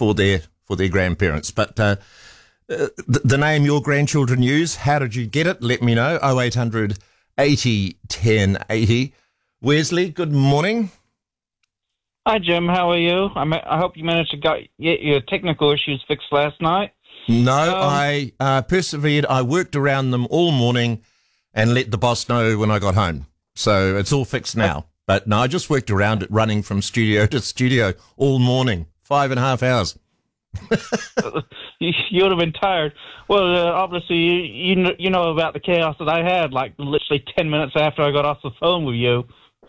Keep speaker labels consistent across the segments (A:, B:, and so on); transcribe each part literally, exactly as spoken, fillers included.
A: for their for their grandparents. But uh, uh, the, the name your grandchildren use, how did you get it? Let me know. oh eight hundred eighty ten eighty. Wesley, good morning.
B: Hi, Jim. How are you? I, ma- I hope you managed to get your technical issues fixed last night.
A: No,
B: um,
A: I uh, persevered. I worked around them all morning and let the boss know when I got home. So it's all fixed now. But no, I just worked around it, running from studio to studio all morning, five and a half hours.
B: you, you would have been tired. Well, uh, obviously, you, you know, you know about the chaos that I had, like literally ten minutes after I got off the phone with you.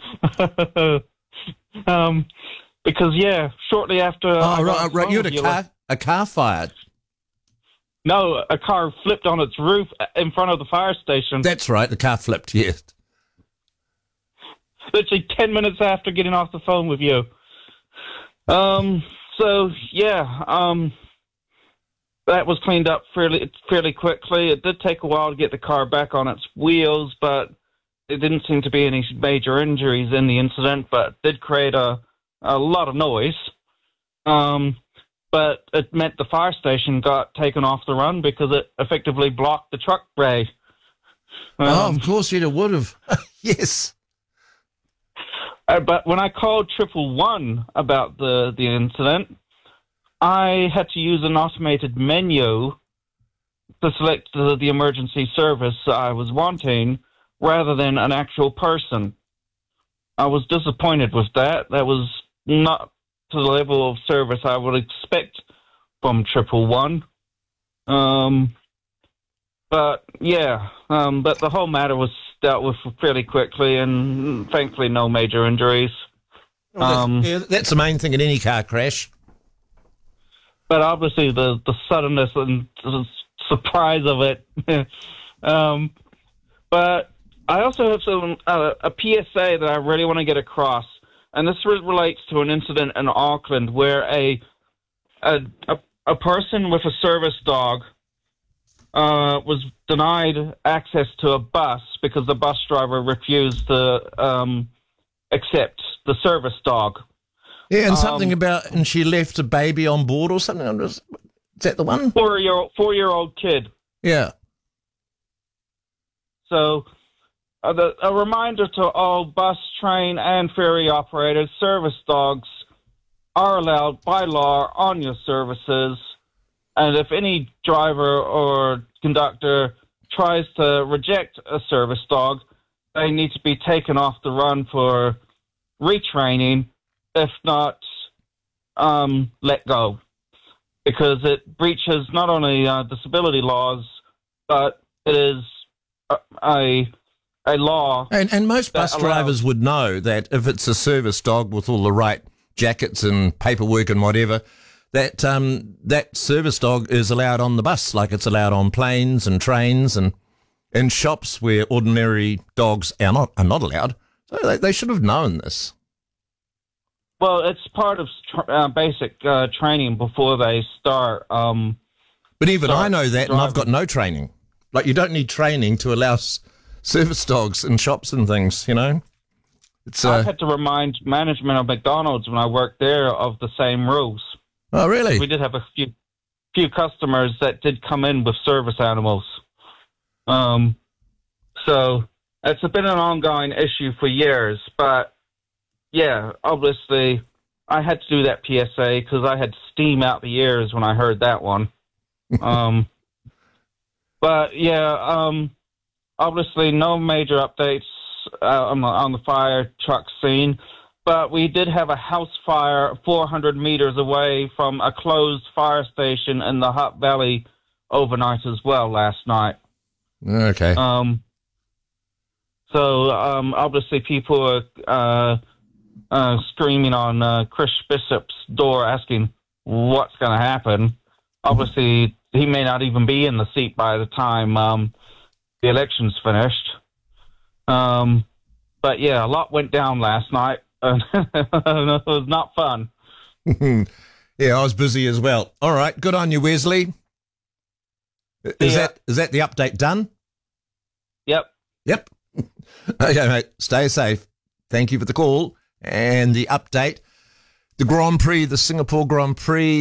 B: um, because yeah, shortly after.
A: Oh,
B: I got
A: right,
B: off the
A: right.
B: phone
A: You had a
B: with
A: car, a car fired.
B: No, a car flipped on its roof in front of the fire station.
A: That's right. The car flipped. Yes.
B: Literally ten minutes after getting off the phone with you. Um. So yeah. Um. That was cleaned up fairly fairly quickly. It did take a while to get the car back on its wheels, but there didn't seem to be any major injuries in the incident. But it did create a a lot of noise. Um. But it meant the fire station got taken off the run because it effectively blocked the truck bay. Um,
A: oh, of course it would have. Yes.
B: Uh, but when I called triple one about the, the incident, I had to use an automated menu to select the, the emergency service I was wanting rather than an actual person. I was disappointed with that. That was not to the level of service I would expect from triple one. Um, but yeah, um, but the whole matter was dealt with fairly quickly, and thankfully no major injuries.
A: Well, that's,
B: um,
A: yeah, that's the main thing in any car crash.
B: But obviously the, the suddenness and the surprise of it. um, but I also have some uh, a P S A that I really want to get across. And this re- relates to an incident in Auckland where a a, a, a person with a service dog uh, was denied access to a bus because the bus driver refused to um, accept the service dog.
A: Yeah, and something
B: Um,
A: about, and she left a baby on board or something. I'm just, is that the one?
B: Four year four year old kid.
A: Yeah.
B: So. Uh, the, a reminder to all bus, train, and ferry operators, service dogs are allowed by law on your services. And if any driver or conductor tries to reject a service dog, they need to be taken off the run for retraining, if not um, let go. Because it breaches not only uh, disability laws, but it is a... a a law.
A: And, and most bus
B: allows-
A: drivers would know that if it's a service dog with all the right jackets and paperwork and whatever, that um, that service dog is allowed on the bus, like it's allowed on planes and trains and in shops where ordinary dogs are not are not allowed. So they, they should have known this.
B: Well, it's part of tr- uh, basic uh, training before they start. Um,
A: But even
B: start
A: I know that, and I've got
B: driving.
A: no training. Like, you don't need training to allow s- service dogs in shops and things, you know? It's
B: I've
A: uh,
B: had to remind management of McDonald's when I worked there of the same rules.
A: oh, really?
B: We did have a few few customers that did come in with service animals. Um, so it's been an ongoing issue for years. But, yeah, obviously I had to do that P S A because I had steam out the ears when I heard that one. um, but, yeah, um, obviously no major updates uh, on, the, on the fire truck scene. But we did have a house fire four hundred meters away from a closed fire station in the Hutt Valley overnight as well last night.
A: Okay.
B: Um, so um, obviously people are uh, uh, screaming on uh, Chris Bishop's door asking what's going to happen. Obviously he may not even be in the seat by the time um, the election's finished. Um, but yeah, a lot went down last night. It was not fun.
A: Yeah, I was busy as well. All right, good on you, Wesley. Is
B: Yeah.
A: that is that the update done?
B: Yep.
A: Yep. Okay, mate. Stay safe. Thank you for the call and the update. The Grand Prix, the Singapore Grand Prix.